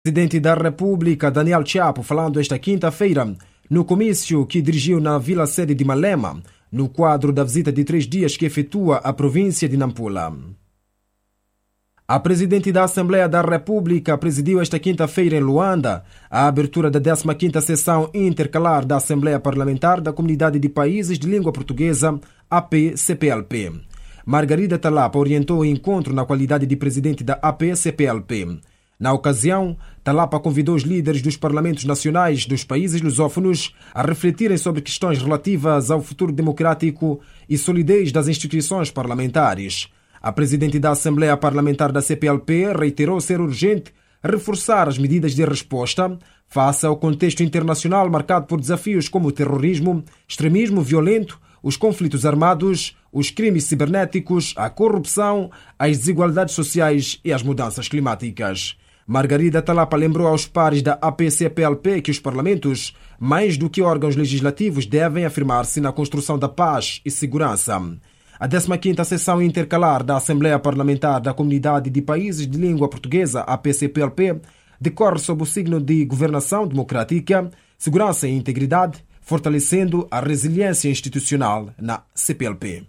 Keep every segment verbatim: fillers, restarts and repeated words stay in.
O presidente da República, Daniel Chapo, falando esta quinta-feira no comício que dirigiu na vila-sede de Malema, no quadro da visita de três dias que efetua à província de Nampula. A presidente da Assembleia da República presidiu esta quinta-feira em Luanda a abertura da décima quinta sessão intercalar da Assembleia Parlamentar da Comunidade de Países de Língua Portuguesa, A P C P L P. Margarida Talapa orientou o encontro na qualidade de presidente da A P C P L P. Na ocasião, Talapa convidou os líderes dos parlamentos nacionais dos países lusófonos a refletirem sobre questões relativas ao futuro democrático e solidez das instituições parlamentares. A presidente da Assembleia Parlamentar da C P L P reiterou ser urgente reforçar as medidas de resposta face ao contexto internacional marcado por desafios como o terrorismo, extremismo violento, os conflitos armados, os crimes cibernéticos, a corrupção, as desigualdades sociais e as mudanças climáticas. Margarida Talapa lembrou aos pares da A P C P L P que os parlamentos, mais do que órgãos legislativos, devem afirmar-se na construção da paz e segurança. A décima quinta sessão intercalar da Assembleia Parlamentar da Comunidade de Países de Língua Portuguesa, A P C P L P, decorre sob o signo de governação democrática, segurança e integridade, fortalecendo a resiliência institucional na C P L P.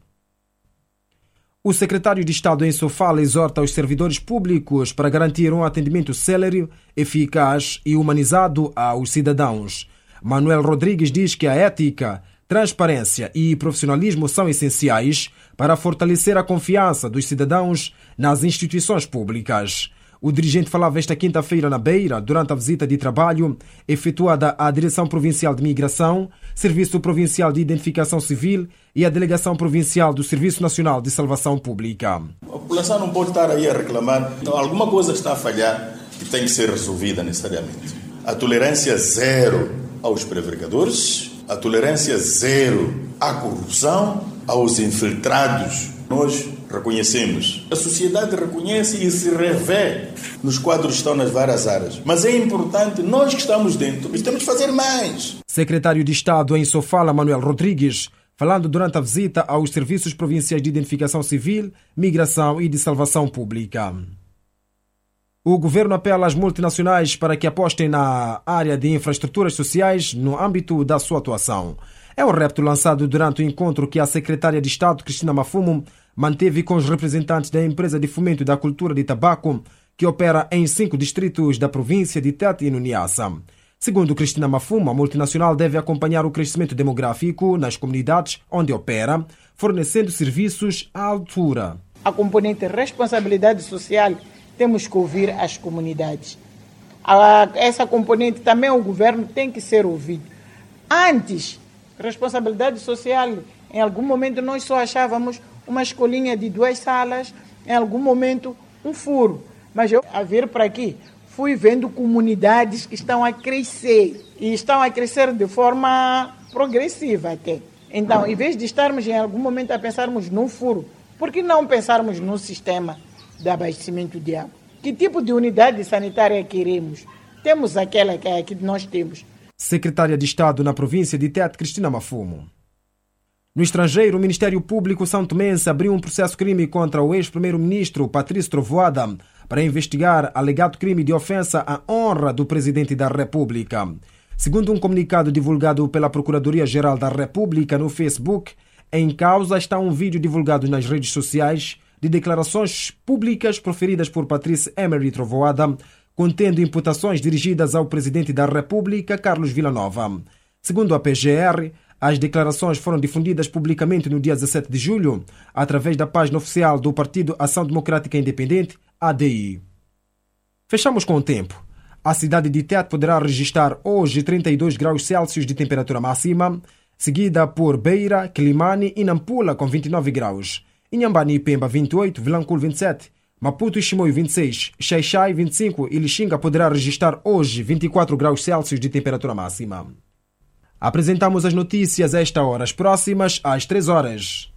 O secretário de Estado em Sofala exorta os servidores públicos para garantir um atendimento célere, eficaz e humanizado aos cidadãos. Manuel Rodrigues diz que a ética, transparência e profissionalismo são essenciais para fortalecer a confiança dos cidadãos nas instituições públicas. O dirigente falava esta quinta-feira na Beira, durante a visita de trabalho efetuada à Direção Provincial de Migração, Serviço Provincial de Identificação Civil e a Delegação Provincial do Serviço Nacional de Salvação Pública. A população não pode estar aí a reclamar. Então, alguma coisa está a falhar e tem que ser resolvida necessariamente. A tolerância zero aos prevaricadores, a tolerância zero à corrupção, aos infiltrados. Nós reconhecemos. A sociedade reconhece e se revê nos quadros que estão nas várias áreas. Mas é importante, nós que estamos dentro, temos de fazer mais. Secretário de Estado em Sofala, Manuel Rodrigues, falando durante a visita aos Serviços Provinciais de Identificação Civil, Migração e de Salvação Pública. O governo apela às multinacionais para que apostem na área de infraestruturas sociais no âmbito da sua atuação. É um repto lançado durante o encontro que a secretária de Estado, Cristina Mafumo, manteve com os representantes da empresa de fomento da cultura de tabaco, que opera em cinco distritos da província de Tete e no Niassa. Segundo Cristina Mafumo, a multinacional deve acompanhar o crescimento demográfico nas comunidades onde opera, fornecendo serviços à altura. A componente responsabilidade social, temos que ouvir as comunidades. A, essa componente também o governo tem que ser ouvido. Antes, responsabilidade social, em algum momento nós só achávamos uma escolinha de duas salas, em algum momento um furo. Mas eu, a vir para aqui, fui vendo comunidades que estão a crescer, e estão a crescer de forma progressiva até. Então, em vez de estarmos em algum momento a pensarmos num furo, por que não pensarmos num sistema de abastecimento de água? Que tipo de unidade sanitária queremos? Temos aquela que, é que nós temos. Secretária de Estado na província de Tete, Cristina Mafumo. No estrangeiro, o Ministério Público santomense abriu um processo-crime contra o ex-primeiro-ministro Patrício Trovoada para investigar alegado crime de ofensa à honra do Presidente da República. Segundo um comunicado divulgado pela Procuradoria-Geral da República no Facebook, em causa está um vídeo divulgado nas redes sociais de declarações públicas proferidas por Patrício Emery Trovoada, contendo imputações dirigidas ao Presidente da República, Carlos Villanova. Segundo a P G R, as declarações foram difundidas publicamente no dia dezassete de julho, através da página oficial do Partido Ação Democrática Independente, A D I. Fechamos com o tempo. A cidade de Tete poderá registrar hoje trinta e dois graus Celsius de temperatura máxima, seguida por Beira, Quilimane e Nampula com vinte e nove graus. Inhambane e Pemba vinte e oito, Vilanculo vinte e sete, Maputo e Chimoio vinte e seis, Xai-Xai vinte e cinco e Lixinga poderá registrar hoje vinte e quatro graus Celsius de temperatura máxima. Apresentamos as notícias a esta hora, as próximas às três horas.